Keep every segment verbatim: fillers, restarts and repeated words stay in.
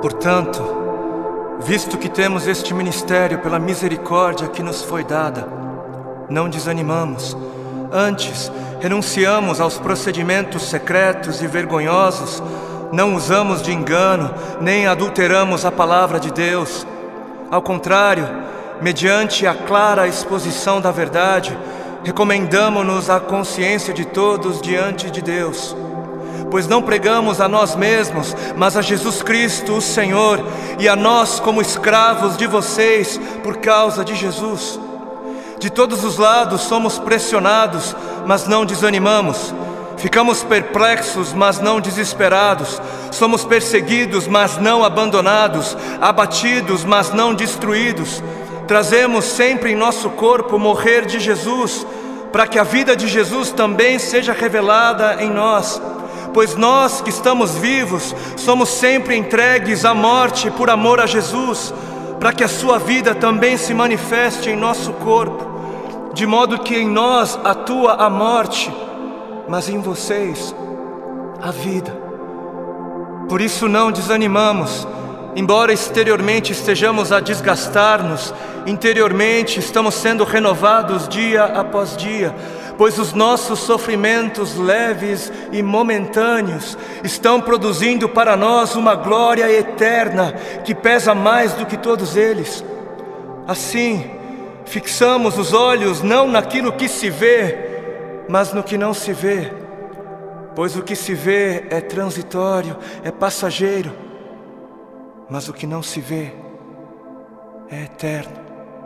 Portanto, visto que temos este ministério pela misericórdia que nos foi dada, não desanimamos. Antes, renunciamos aos procedimentos secretos e vergonhosos, não usamos de engano, nem adulteramos a palavra de Deus. Ao contrário, mediante a clara exposição da verdade, recomendamo-nos à consciência de todos diante de Deus. Pois não pregamos a nós mesmos, mas a Jesus Cristo, o Senhor, e a nós como escravos de vocês por causa de Jesus. De todos os lados somos pressionados, mas não desanimamos. Ficamos perplexos, mas não desesperados. Somos perseguidos, mas não abandonados. Abatidos, mas não destruídos. Trazemos sempre em nosso corpo o morrer de Jesus, para que a vida de Jesus também seja revelada em nós. Pois nós que estamos vivos, somos sempre entregues à morte por amor a Jesus, para que a sua vida também se manifeste em nosso corpo, de modo que em nós atua a morte, mas em vocês a vida. Por isso não desanimamos, embora exteriormente estejamos a desgastar-nos, interiormente estamos sendo renovados dia após dia, pois os nossos sofrimentos leves e momentâneos estão produzindo para nós uma glória eterna que pesa mais do que todos eles. Assim, fixamos os olhos não naquilo que se vê, mas no que não se vê, pois o que se vê é transitório, é passageiro, mas o que não se vê é eterno.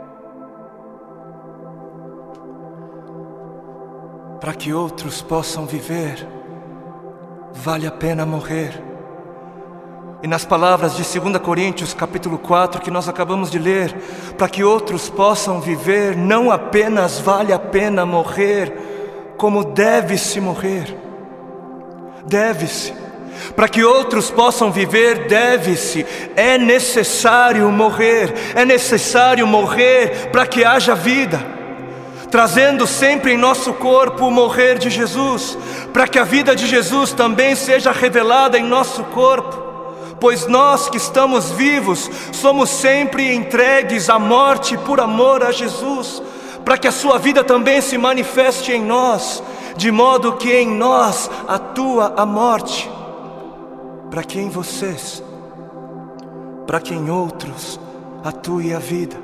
Para que outros possam viver, vale a pena morrer. E nas palavras de segunda Coríntios capítulo quatro que nós acabamos de ler, para que outros possam viver, não apenas vale a pena morrer, como deve-se morrer. Deve-se. Para que outros possam viver, deve-se. É necessário morrer. É necessário morrer para que haja vida, trazendo sempre em nosso corpo o morrer de Jesus, para que a vida de Jesus também seja revelada em nosso corpo. Pois nós que estamos vivos, somos sempre entregues à morte por amor a Jesus, para que a sua vida também se manifeste em nós, de modo que em nós atua a morte, para que em vocês, para que em outros atue a vida.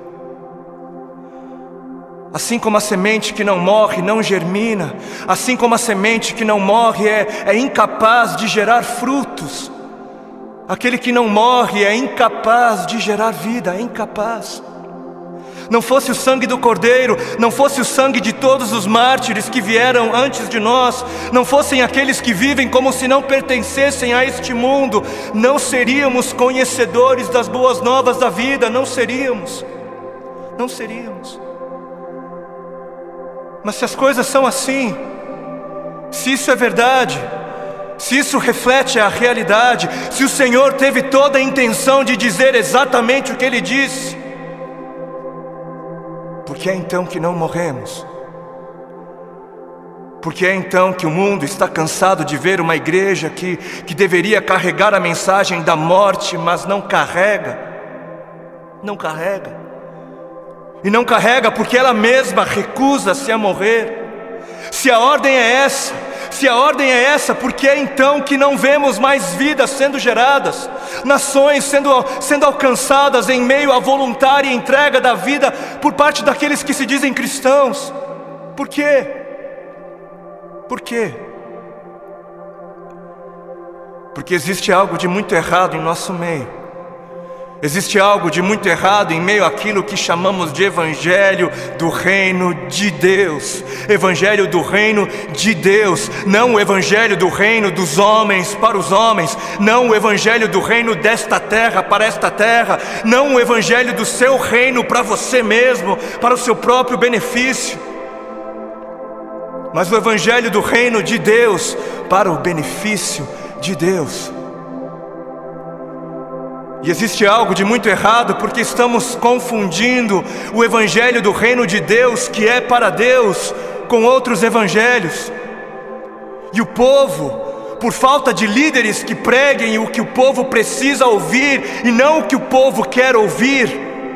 Assim como a semente que não morre não germina, assim como a semente que não morre é, é incapaz de gerar frutos, aquele que não morre é incapaz de gerar vida, é incapaz. Não fosse o sangue do Cordeiro, não fosse o sangue de todos os mártires que vieram antes de nós, não fossem aqueles que vivem como se não pertencessem a este mundo, não seríamos conhecedores das boas novas da vida, não seríamos, não seríamos. Mas se as coisas são assim, se isso é verdade, se isso reflete a realidade, se o Senhor teve toda a intenção de dizer exatamente o que Ele disse, por que é então que não morremos? Por que é então que o mundo está cansado de ver uma igreja que, que deveria carregar a mensagem da morte, mas não carrega? Não carrega. E não carrega porque ela mesma recusa-se a morrer. Se a ordem é essa, se a ordem é essa, por que é então que não vemos mais vidas sendo geradas, nações sendo, sendo alcançadas em meio à voluntária entrega da vida por parte daqueles que se dizem cristãos? Por quê? Por quê? Porque existe algo de muito errado em nosso meio. Existe algo de muito errado em meio àquilo que chamamos de Evangelho do Reino de Deus. Evangelho do Reino de Deus, não o Evangelho do Reino dos homens para os homens, não o Evangelho do Reino desta terra para esta terra, não o Evangelho do seu reino para você mesmo, para o seu próprio benefício, mas o Evangelho do Reino de Deus para o benefício de Deus. E existe algo de muito errado porque estamos confundindo o Evangelho do Reino de Deus, que é para Deus, com outros evangelhos. E o povo, por falta de líderes que preguem o que o povo precisa ouvir e não o que o povo quer ouvir.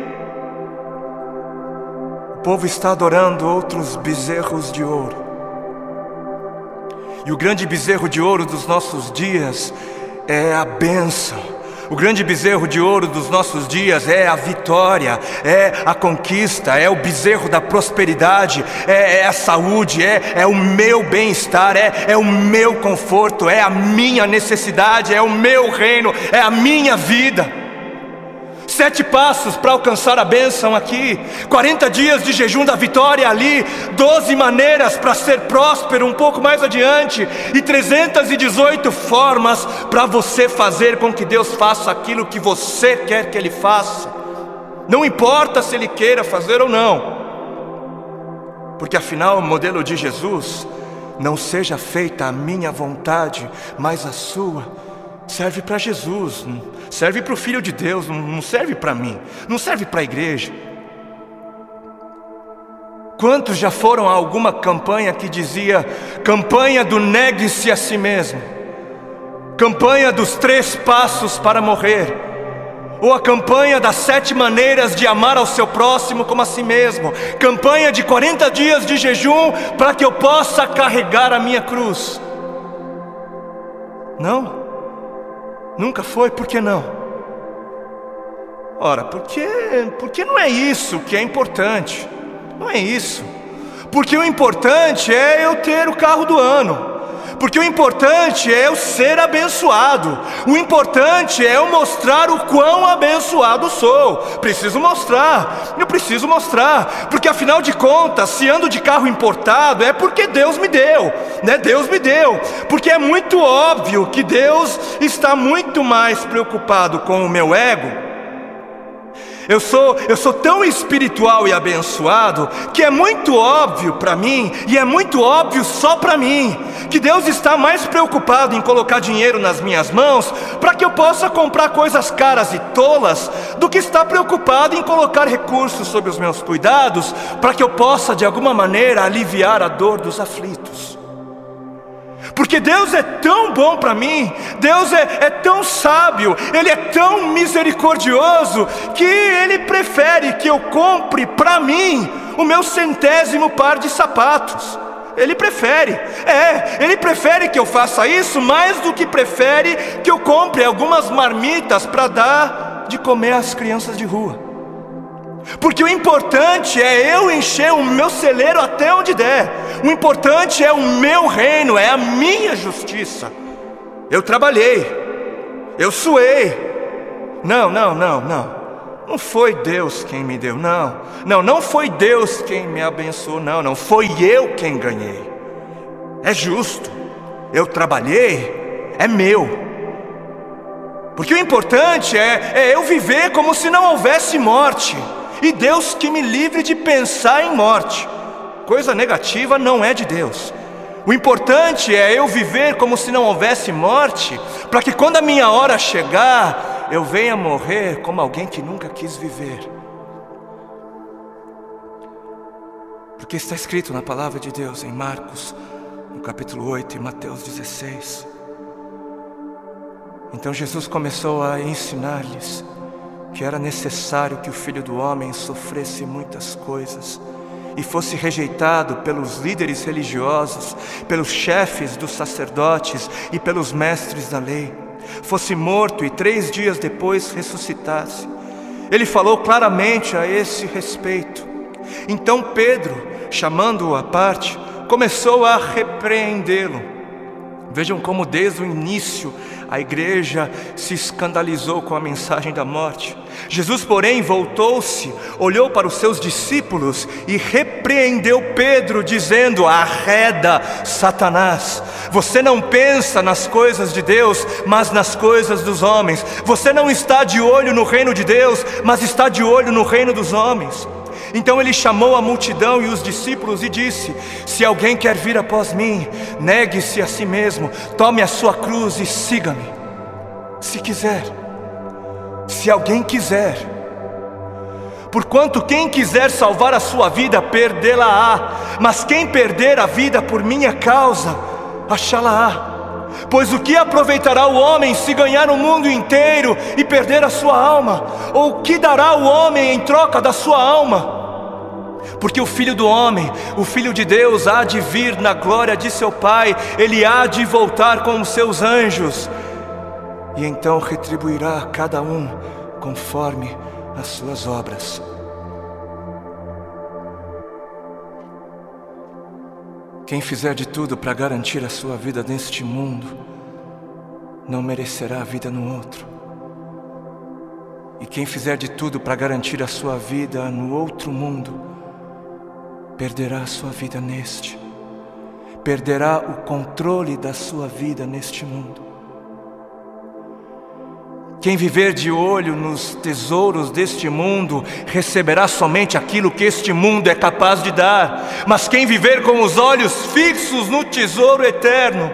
O povo está adorando outros bezerros de ouro. E o grande bezerro de ouro dos nossos dias é a bênção. O grande bezerro de ouro dos nossos dias é a vitória, é a conquista, é o bezerro da prosperidade, é, é a saúde, é, é o meu bem-estar, é, é o meu conforto, é a minha necessidade, é o meu reino, é a minha vida. Sete passos para alcançar a bênção aqui, quarenta dias de jejum da vitória ali, doze maneiras para ser próspero um pouco mais adiante, e trezentas e dezoito formas para você fazer com que Deus faça aquilo que você quer que Ele faça. Não importa se Ele queira fazer ou não, porque afinal o modelo de Jesus, não seja feita a minha vontade, mas a sua, serve para Jesus, serve para o Filho de Deus, não serve para mim, não serve para a igreja. Quantos já foram a alguma campanha que dizia campanha do negue-se a si mesmo, campanha dos três passos para morrer, ou a campanha das sete maneiras de amar ao seu próximo como a si mesmo, campanha de quarenta dias de jejum para que eu possa carregar a minha cruz? Não? Nunca foi? Por que não? Ora, porque, porque não é isso que é importante. Não é isso. Porque o importante é eu ter o carro do ano. Porque o importante é eu ser abençoado. O importante é eu mostrar o quão abençoado sou. Preciso mostrar, eu preciso mostrar. Porque afinal de contas, se ando de carro importado, é porque Deus me deu, né? Deus me deu. Porque é muito óbvio que Deus está muito mais preocupado com o meu ego. Eu sou, eu sou tão espiritual e abençoado que é muito óbvio para mim, e é muito óbvio só para mim, que Deus está mais preocupado em colocar dinheiro nas minhas mãos para que eu possa comprar coisas caras e tolas, do que está preocupado em colocar recursos sob os meus cuidados para que eu possa de alguma maneira aliviar a dor dos aflitos. Porque Deus é tão bom para mim, Deus é, é tão sábio, Ele é tão misericordioso, que Ele prefere que eu compre para mim o meu centésimo par de sapatos. Ele prefere, é, Ele prefere que eu faça isso mais do que prefere que eu compre algumas marmitas para dar de comer às crianças de rua. Porque o importante é eu encher o meu celeiro até onde der. O importante é o meu reino, é a minha justiça. Eu trabalhei, eu suei. Não, não, não, não. Não foi Deus quem me deu, não. Não, não foi Deus quem me abençoou, não. Não foi eu quem ganhei. É justo. Eu trabalhei, é meu. Porque o importante é, é eu viver como se não houvesse morte. E Deus que me livre de pensar em morte. Coisa negativa não é de Deus. O importante é eu viver como se não houvesse morte, para que quando a minha hora chegar, eu venha morrer como alguém que nunca quis viver. Porque está escrito na palavra de Deus em Marcos, no capítulo oito, e Mateus dezesseis. Então Jesus começou a ensinar-lhes que era necessário que o Filho do Homem sofresse muitas coisas e fosse rejeitado pelos líderes religiosos, pelos chefes dos sacerdotes e pelos mestres da lei, fosse morto e três dias depois ressuscitasse. Ele falou claramente a esse respeito. Então Pedro, chamando-o à parte, começou a repreendê-lo. Vejam como desde o início a igreja se escandalizou com a mensagem da morte. Jesus, porém, voltou-se, olhou para os seus discípulos e repreendeu Pedro, dizendo: arreda, Satanás, você não pensa nas coisas de Deus, mas nas coisas dos homens. Você não está de olho no reino de Deus, mas está de olho no reino dos homens. Então ele chamou a multidão e os discípulos e disse: se alguém quer vir após mim, negue-se a si mesmo, tome a sua cruz e siga-me. Se quiser, se alguém quiser. Porquanto quem quiser salvar a sua vida, perdê-la-á. Mas quem perder a vida por minha causa, achá-la-á. Pois o que aproveitará o homem se ganhar o mundo inteiro e perder a sua alma? Ou o que dará o homem em troca da sua alma? Porque o Filho do Homem, o Filho de Deus, há de vir na glória de seu Pai. Ele há de voltar com os seus anjos, e então retribuirá a cada um conforme as suas obras. Quem fizer de tudo para garantir a sua vida neste mundo, não merecerá a vida no outro. E quem fizer de tudo para garantir a sua vida no outro mundo, perderá a sua vida neste. Perderá o controle da sua vida neste mundo. Quem viver de olho nos tesouros deste mundo, receberá somente aquilo que este mundo é capaz de dar. Mas quem viver com os olhos fixos no tesouro eterno,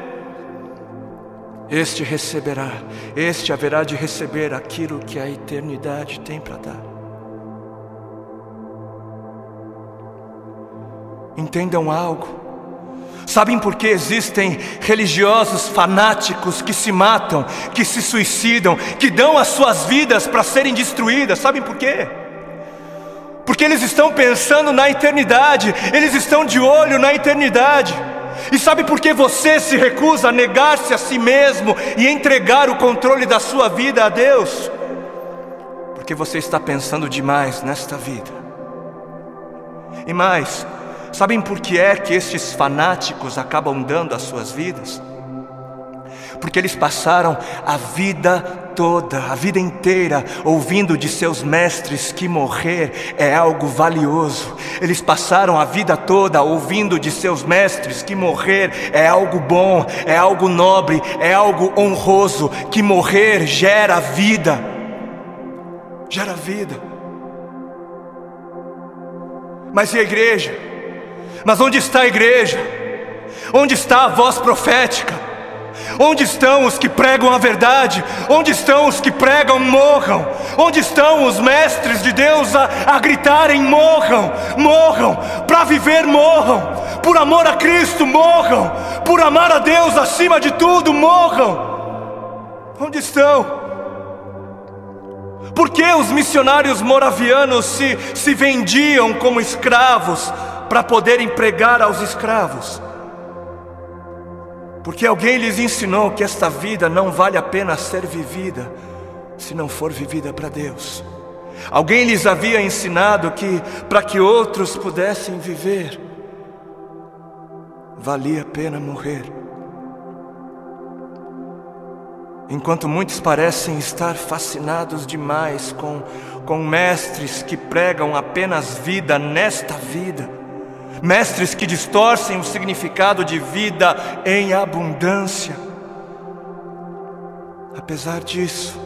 este receberá, este haverá de receber aquilo que a eternidade tem para dar. Entendam algo. Sabem por que existem religiosos fanáticos que se matam, que se suicidam, que dão as suas vidas para serem destruídas? Sabem por quê? Porque eles estão pensando na eternidade, eles estão de olho na eternidade. E sabe por que você se recusa a negar-se a si mesmo e entregar o controle da sua vida a Deus? Porque você está pensando demais nesta vida. E mais, sabem por que é que estes fanáticos acabam dando as suas vidas? Porque eles passaram a vida toda, a vida inteira, ouvindo de seus mestres que morrer é algo valioso. Eles passaram a vida toda ouvindo de seus mestres que morrer é algo bom, é algo nobre, é algo honroso, que morrer gera vida. Gera vida. Mas e a igreja? Mas onde está a igreja? Onde está a voz profética? Onde estão os que pregam a verdade? Onde estão os que pregam morram? Onde estão os mestres de Deus a, a gritarem morram, morram, para viver morram, por amor a Cristo morram, por amar a Deus acima de tudo morram? Onde estão? Por que os missionários moravianos se, se vendiam como escravos para poderem pregar aos escravos? Porque alguém lhes ensinou que esta vida não vale a pena ser vivida se não for vivida para Deus. Alguém lhes havia ensinado que para que outros pudessem viver, valia a pena morrer. Enquanto muitos parecem estar fascinados demais com, com mestres que pregam apenas vida nesta vida, mestres que distorcem o significado de vida em abundância. Apesar disso,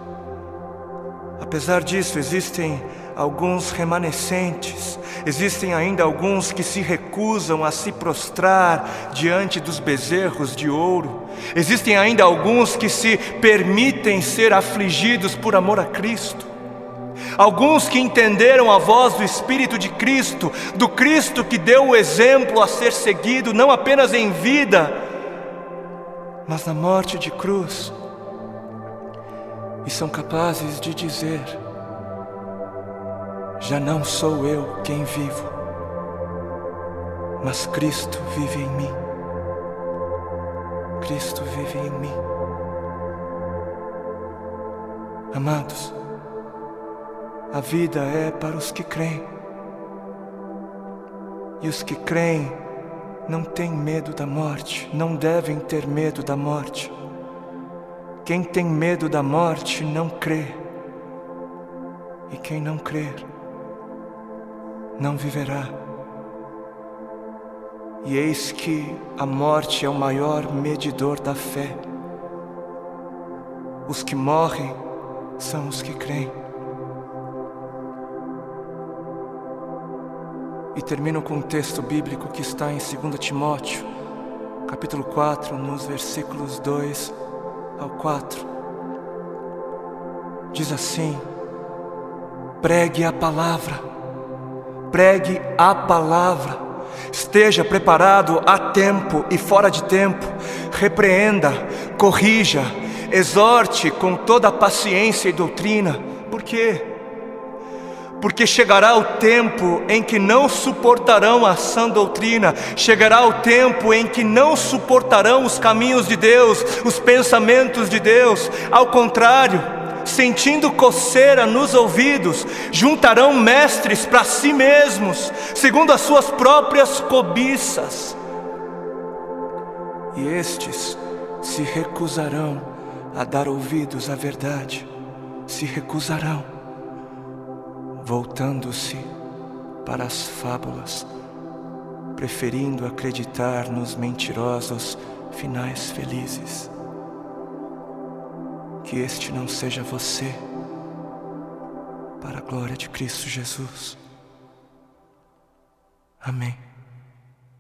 apesar disso, existem alguns remanescentes, existem ainda alguns que se recusam a se prostrar diante dos bezerros de ouro, existem ainda alguns que se permitem ser afligidos por amor a Cristo. Alguns que entenderam a voz do Espírito de Cristo, do Cristo que deu o exemplo a ser seguido, não apenas em vida, mas na morte de cruz, e são capazes de dizer: já não sou eu quem vivo, mas Cristo vive em mim. Cristo vive em mim. Amados, a vida é para os que creem. E os que creem não têm medo da morte, não devem ter medo da morte. Quem tem medo da morte não crê. E quem não crer, não viverá. E eis que a morte é o maior medidor da fé. Os que morrem são os que creem. E termino com um texto bíblico que está em Segundo Timóteo, capítulo quatro, nos versículos dois ao quatro. Diz assim: pregue a palavra, pregue a palavra, esteja preparado a tempo e fora de tempo, repreenda, corrija, exorte com toda a paciência e doutrina. Por quê? Porque chegará o tempo em que não suportarão a sã doutrina, chegará o tempo em que não suportarão os caminhos de Deus, os pensamentos de Deus. Ao contrário, sentindo coceira nos ouvidos, juntarão mestres para si mesmos, segundo as suas próprias cobiças. E estes se recusarão a dar ouvidos à verdade, se recusarão, voltando-se para as fábulas, preferindo acreditar nos mentirosos finais felizes. Que este não seja você, para a glória de Cristo Jesus. Amém.